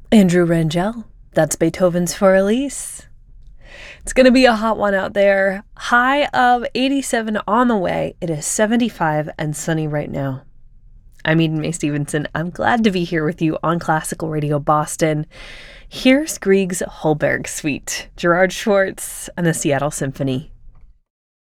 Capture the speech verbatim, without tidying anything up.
Andrew Rangel. That's Beethoven's For Elise. It's going to be a hot one out there. High of eighty-seven on the way. It is seventy-five and sunny right now. I'm Eden Mae Stevenson. I'm glad to be here with you on Classical Radio Boston. Here's Grieg's Holberg Suite, Gerard Schwartz and the Seattle Symphony.